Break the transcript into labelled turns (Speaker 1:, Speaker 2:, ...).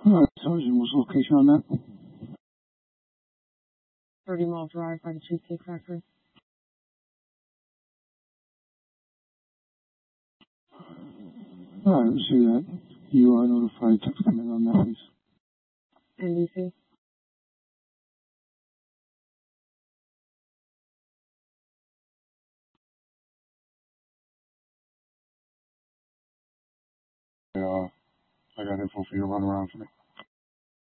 Speaker 1: Sergeant, what's location on that?
Speaker 2: 30 Mile Drive by the Cheesecake Factory.
Speaker 1: Alright, let's see that. You are notified. Text coming on that, please.
Speaker 2: NBC.
Speaker 1: I got info for you. Run around for me.